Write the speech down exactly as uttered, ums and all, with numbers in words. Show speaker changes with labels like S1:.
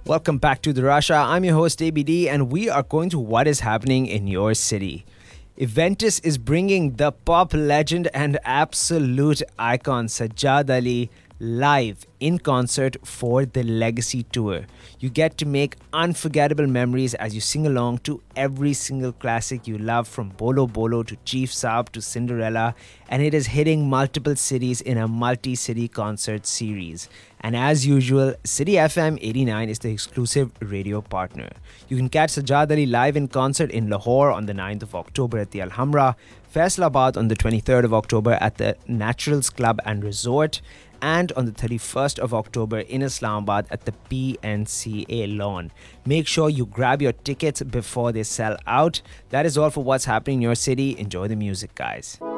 S1: Welcome back to the Russia. I'm your host A B D, and we are going to what is happening in your city. Eventus is bringing the pop legend and absolute icon Sajjad Ali live in concert for the Legacy Tour. You get to make unforgettable memories as you sing along to every single classic you love, from Bolo Bolo to Chief Saab to Cinderella, and it is hitting multiple cities in a multi-city concert series. And as usual, City F M eighty-nine is the exclusive radio partner. You can catch Sajjad Ali live in concert in Lahore on the ninth of October at the Alhambra, Faisalabad on the twenty-third of October at the Naturals Club and Resort, and on the thirty-first of October in Islamabad at the P N C A lawn. Make sure you grab your tickets before they sell out. That is all for what's happening in your city. Enjoy the music, guys.